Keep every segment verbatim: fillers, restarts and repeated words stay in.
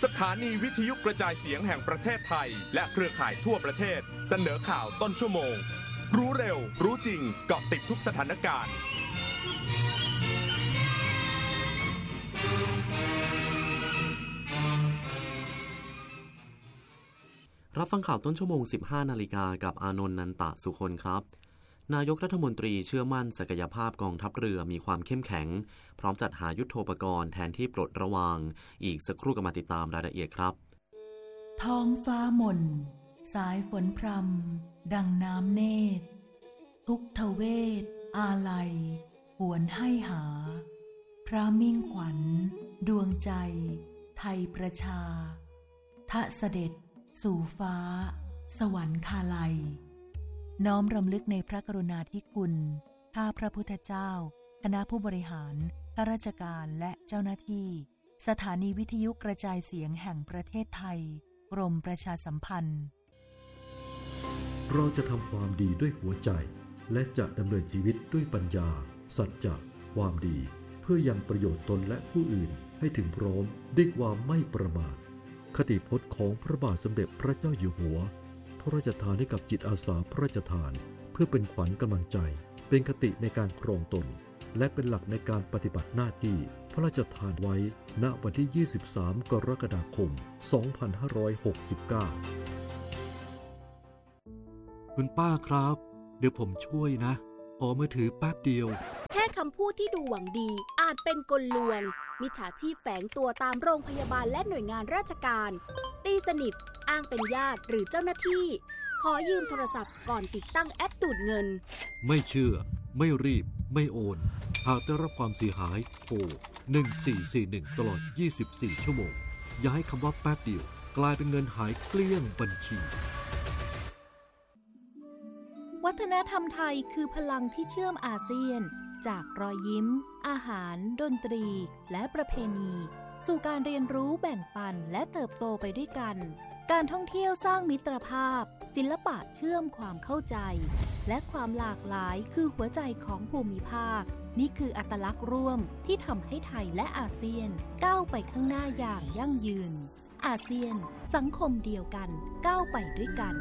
สถานีวิทยุกระจายเสียงแห่งประเทศไทยและเครือข่ายทั่วประเทศเสนอข่าวต้นชั่วโมงรู้เร็วรู้จริงเกาะติดทุกสถานการณ์รับฟังข่าวต้นชั่วโมง สิบห้า นาฬิกากับอานนท์ นันตะสุคนครับนายกรัฐมนตรีเชื่อมั่นศักยภาพกองทัพเรือมีความเข้มแข็งพร้อมจัดหายุทโธปกรณ์แทนที่ปลดระวางอีกสักครู่ก็มาติดตามรายละเอียดครับท้องฟ้าหม่นสายฝนพรำดังน้ำเนตรทุกทเวศอาลัยหวนให้หาพระมิ่งขวัญดวงใจไทยประชาทะเสด็จสู่ฟ้าสวรรคาลัยน้อมรำลึกในพระกรุณาธิคุณข้าพระพุทธเจ้าคณะผู้บริหารข้าราชการและเจ้าหน้าที่สถานีวิทยุกระจายเสียงแห่งประเทศไทยกรมประชาสัมพันธ์เราจะทำความดีด้วยหัวใจและจะดำเนินชีวิตด้วยปัญญาสัจจะความดีเพื่อยังประโยชน์ตนและผู้อื่นให้ถึงพร้อมด้วยความไม่ประมาทคติพจน์ของพระบาทสมเด็จพระเจ้าอยู่หัวพระราชทานให้กับจิตอาสาพระราชทานเพื่อเป็นขวัญกำลังใจเป็นคติในการครองตนและเป็นหลักในการปฏิบัติหน้าที่พระราชทานไว้ณวันที่ยี่สิบสามกรกฎาคมสองพันห้าร้อยหกสิบเก้าคุณป้าครับเดี๋ยวผมช่วยนะขอมือถือแป๊บเดียวแค่คำพูดที่ดูหวังดีอาจเป็นกลลวงมิจฉาชีพแฝงตัวตามโรงพยาบาลและหน่วยงานราชการตีสนิทอ้างเป็นญาติหรือเจ้าหน้าที่ขอยืมโทรศัพท์ก่อนติดตั้งแอปดูดเงินไม่เชื่อไม่รีบไม่โอนหากได้รับความเสียหายโทรหนึ่งสี่สี่หนึ่งตลอดยี่สิบสี่ชั่วโมงอย่าให้คำว่าแป๊บเดียวกลายเป็นเงินหายเกลี้ยงบัญชีวัฒนธรรมไทยคือพลังที่เชื่อมอาเซียนจากรอยยิ้มอาหารดนตรีและประเพณีสู่การเรียนรู้แบ่งปันและเติบโตไปด้วยกันการท่องเที่ยวสร้างมิตรภาพศิลปะเชื่อมความเข้าใจและความหลากหลายคือหัวใจของภูมิภาคนี่คืออัตลักษณ์ร่วมที่ทำให้ไทยและอาเซียนก้าวไปข้างหน้าอย่างยั่งยืนอาเซียนสังคมเดียวกันก้าวไปด้วยกัน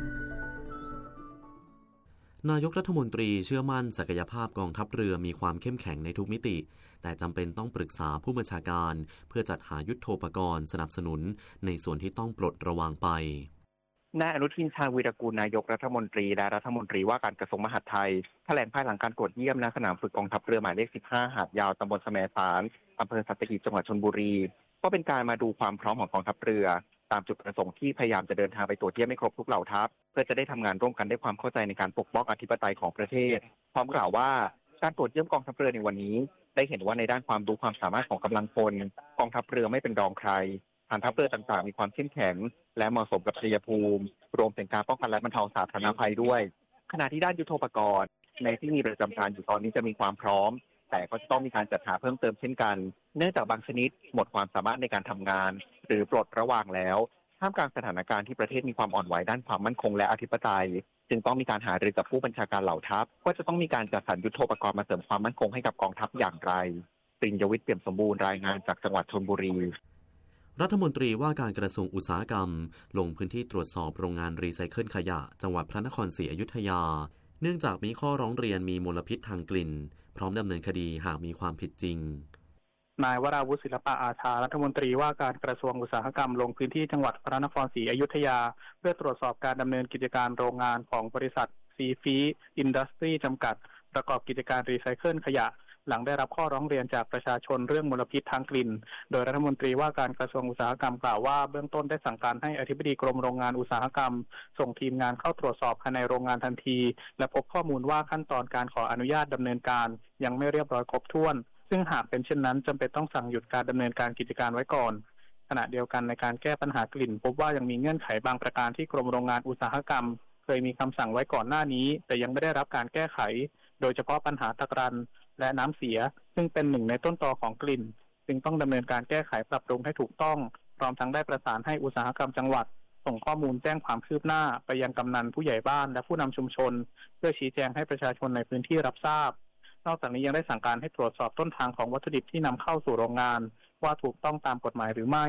นายกรัฐมนตรีเชื่อมั่นศักยภาพกองทัพเรือมีความเข้มแข็งในทุกมิติแต่จำเป็นต้องปรึกษาผู้บัญชาการเพื่อจัดหายุทโธปกรณ์สนับสนุนในส่วนที่ต้องปลดระวางไปนายอนุทินชาญวีรกูลนายกรัฐมนตรีและรัฐมนตรีว่าการกระทรวงมหาดไทยแถลงภายหลังการตรวจเยี่ยมณสนามฝึกกองทัพเรือหมายเลขสิบห้าหาดยาวตำบลแสมสารอำเภอสัตหีบจังหวัดชลบุรีก็เป็นการมาดูความพร้อมของกองทัพเรือตามจุดประสงค์ที่พยายามจะเดินทางไปตรวจเยี่ยมให้ครบทุกเหล่าทัพเพื่อจะได้ทำงานร่วมกันด้วยความเข้าใจในการปกป้องอธิปไตยของประเทศพร้อมกล่าวว่าการตรวจเยี่ยมกองทัพเรือในวันนี้ได้เห็นว่าในด้านความรู้ความสามารถของกำลังพลกองทัพเรือไม่เป็นรองใครฐานทัพเรือต่างๆมีความเข้มแข็งและเหมาะสมกับชัยภูมิรวมถึงการป้องกันและบรรเทาสาธารณภัยด้วยขณะที่ด้านยุทโธปกรณ์ในที่มีประจำการอยู่ตอนนี้จะมีความพร้อมแต่ก็จะต้องมีการจัดหาเพิ่มเติมเช่นกันเนื่องจากบางชนิดหมดความสามารถในการทำงานหรือปลดระวางแล้วท่ามกลางสถานการณ์ที่ประเทศมีความอ่อนไหวด้านความมั่นคงและอธิปไตยจึงต้องมีการหารือกับผู้บัญชาการเหล่าทัพว่าจะต้องมีการจัดสรรยุทโธปกรณ์มาเสริมความมั่นคงให้กับกองทัพอย่างไรปริญญวิทย์เปี่ยมสมบูรณ์รายงานจากจังหวัดชลบุรีรัฐมนตรีว่าการกระทรวงอุตสาหกรรมลงพื้นที่ตรวจสอบโรงงานรีไซเคิลขยะจังหวัดพระนครศรีอยุธยาเนื่องจากมีข้อร้องเรียนมีมลพิษทางกลิ่นพร้อมดำเนินคดีหากมีความผิดจริงนายวราวุฒิศิลปะอาชารัฐมนตรีว่าการกระทรวงอุตสาหกรรมลงพื้นที่จังหวัดพระนครศรีอยุธยาเพื่อตรวจสอบการดำเนินกิจการโรงงานของบริษัทซีฟีอินดัสทรีจำกัดประกอบกิจการรีไซเคิลขยะหลังได้รับข้อร้องเรียนจากประชาชนเรื่องมลพิษทางกลิ่นโดยรัฐมนตรีว่าการกระทรวงอุตสาหกรรมกล่าวว่าเบื้องต้นได้สั่งการให้อธิบดีกรมโรงงานอุตสาหกรรมส่งทีมงานเข้าตรวจสอบภายในโรงงานทันทีและพบข้อมูลว่าขั้นตอนการขออนุญาตดำเนินการยังไม่เรียบร้อยครบถ้วนซึ่งหากเป็นเช่นนั้นจำเป็นต้องสั่งหยุดการดำเนินการกิจการไว้ก่อนขณะเดียวกันในการแก้ปัญหากลิ่นพบว่ายังมีเงื่อนไขบางประการที่กรมโรงงานอุตสาหกรรมเคยมีคำสั่งไว้ก่อนหน้านี้แต่ยังไม่ได้รับการแก้ไขโดยเฉพาะปัญหาตะกรันและน้ำเสียซึ่งเป็นหนึ่งในต้นตอของกลิ่นจึงต้องดำเนินการแก้ไขปรับปรุงให้ถูกต้องพร้อมทั้งได้ประสานให้อุตสาหกรรมจังหวัดส่งข้อมูลแจ้งความคืบหน้าไปยังกำนันผู้ใหญ่บ้านและผู้นำชุมชนเพื่อชี้แจงให้ประชาชนในพื้นที่รับทราบนอกจากนี้ยังได้สั่งการให้ตรวจสอบต้นทางของวัตถุดิบที่นำเข้าสู่โรงงานว่าถูกต้องตามกฎหมายหรือไม่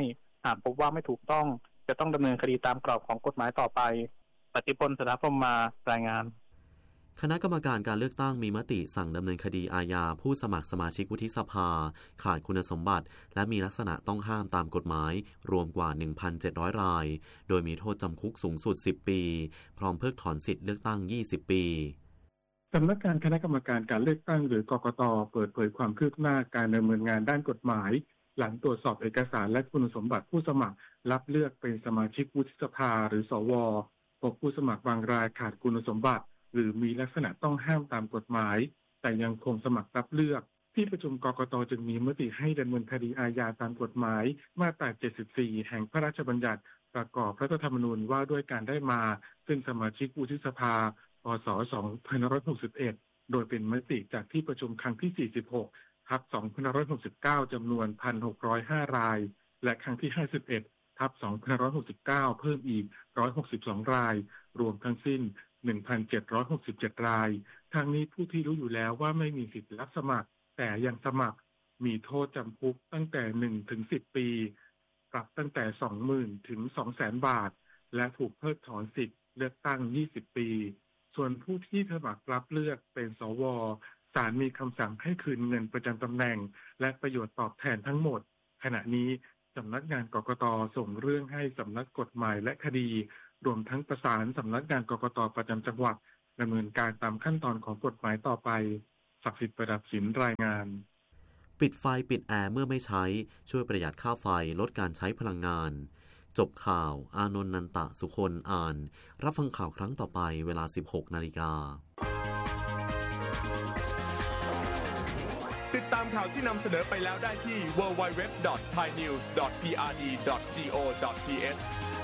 หากพบว่าไม่ถูกต้องจะต้องดำเนินคดีตามกรอบของกฎหมายต่อไปปฏิพล สถาพรหมมารายงานคณะกรรมการการเลือกตั้งมีมติสั่งดำเนินคดีอาญาผู้สมัครสมาชิกวุฒิสภาขาดคุณสมบัติและมีลักษณะต้องห้ามตามกฎหมายรวมกว่า หนึ่งพันเจ็ดร้อย รายโดยมีโทษจำคุกสูงสุดสิบปีพร้อมเพิกถอนสิทธิเลือกตั้งยี่สิบปีสำนักงานคณะกรรมการการเลือกตั้งหรือกกต.เปิดเผยความคืบหน้าการดำเนินงานด้านกฎหมายหลังตรวจสอบเอกสารและคุณสมบัติผู้สมัครรับเลือกเป็นสมาชิกวุฒิสภาหรือสวพบผู้สมัครบางรายขาดคุณสมบัติหรือมีลักษณะต้องห้ามตามกฎหมายแต่ยังคงสมัครรับเลือกที่ประชุมกกต.จึงมีมติให้ดำเนินคดีอาญาตามกฎหมายมาตราเจ็ดสิบสี่แห่งพระราชบัญญัติประกอบรัฐธรรมนูญว่าด้วยการได้มาซึ่งสมาชิกวุฒิสภาพ.ศ. สองพันห้าร้อยหกสิบเอ็ดโดยเป็นมติจากที่ประชุมครั้งที่สี่สิบหกทับสองพันห้าร้อยหกสิบเก้าจำนวน หนึ่งพันหกร้อยห้า รายและครั้งที่ห้าสิบเอ็ดทับสองพันห้าร้อยหกสิบเก้าเพิ่มอีกหนึ่งร้อยหกสิบสองรายรวมทั้งสิ้น หนึ่งพันเจ็ดร้อยหกสิบเจ็ด รายทั้งนี้ผู้ที่รู้อยู่แล้วว่าไม่มีสิทธิรับสมัครแต่ยังสมัครมีโทษจำคุกตั้งแต่ หนึ่งถึงสิบ ปีปรับตั้งแต่ สองหมื่น ถึง สองแสน บาทและถูกเพิกถอนสิทธิเลือกตั้งยี่สิบปีส่วนผู้ที่สมัครรับเลือกเป็นสวศาลมีคำสั่งให้คืนเงินประจำตำแหน่งและประโยชน์ตอบแทนทั้งหมดขณะนี้สำนักงานกกต.ส่งเรื่องให้สำนักกฎหมายและคดีรวมทั้งประสานสำนักงานกกต.ประจำจังหวัดดำเนินการตามขั้นตอนของกฎหมายต่อไปศักดิ์สิทธิ์ประดับศิลป์รายงานปิดไฟปิดแอร์เมื่อไม่ใช้ช่วยประหยัดค่าไฟลดการใช้พลังงานจบข่าวอานนท์ นันตะสุคนอ่านรับฟังข่าวครั้งต่อไปเวลา สิบหกนาฬิกาติดตามข่าวที่นำเสนอไปแล้วได้ที่ ดับเบิลยู ดับเบิลยู ดับเบิลยู ดอท ไทยนิวส์ ดอท พี อาร์ ดี ดอท จี โอ ดอท ที เอช